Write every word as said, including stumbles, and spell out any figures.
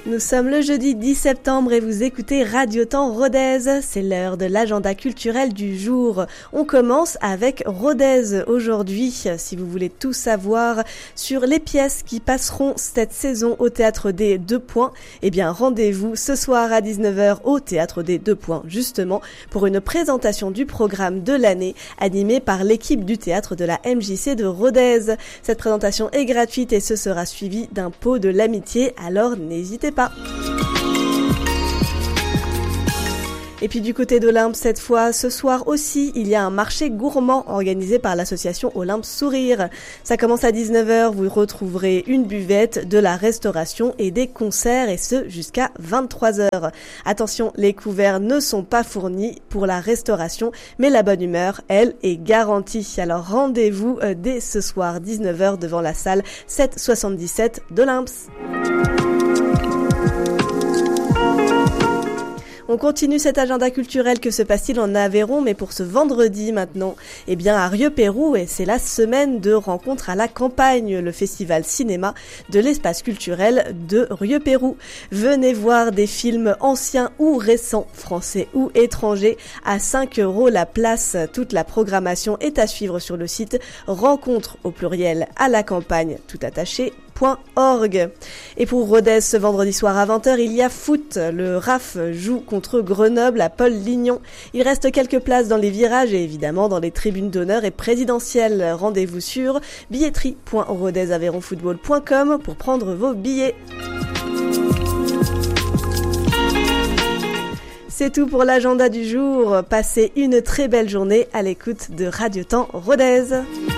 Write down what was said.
Nous sommes le jeudi dix septembre et vous écoutez Radio Temps Rodez. C'est l'heure de l'agenda culturel du jour. On commence avec Rodez aujourd'hui. Si vous voulez tout savoir sur les pièces qui passeront cette saison au Théâtre des Deux Points, eh bien rendez-vous ce soir à dix-neuf heures au Théâtre des Deux Points, justement pour une présentation du programme de l'année animée par l'équipe du théâtre de la M J C de Rodez. Cette présentation est gratuite et ce sera suivi d'un pot de l'amitié, alors n'hésitez pas. Et puis du côté d'Olympe, cette fois, ce soir aussi, il y a un marché gourmand organisé par l'association Olympe Sourire. Ça commence à dix-neuf heures, vous retrouverez une buvette, de la restauration et des concerts, et ce jusqu'à vingt-trois heures. Attention, les couverts ne sont pas fournis pour la restauration, mais la bonne humeur, elle, est garantie. Alors rendez-vous dès ce soir, dix-neuf heures, devant la salle sept cent soixante-dix-sept d'Olympe. On continue cet agenda culturel. Que se passe-t-il en Aveyron, mais pour ce vendredi maintenant? Eh bien, à Rieux-Pérou, et c'est la semaine de rencontres à la campagne, le festival cinéma de l'espace culturel de Rieux-Pérou. Venez voir des films anciens ou récents, français ou étrangers, à cinq euros la place. Toute la programmation est à suivre sur le site rencontre au pluriel à la campagne, tout attaché, .org. Et pour Rodez, ce vendredi soir à vingt heures, il y a foot. Le R A F joue contre Grenoble à Paul Lignon. Il reste quelques places dans les virages et évidemment dans les tribunes d'honneur et présidentielles. Rendez-vous sur billetterie point rodez aveyron football point com pour prendre vos billets. C'est tout pour l'agenda du jour. Passez une très belle journée à l'écoute de Radio Temps Rodez.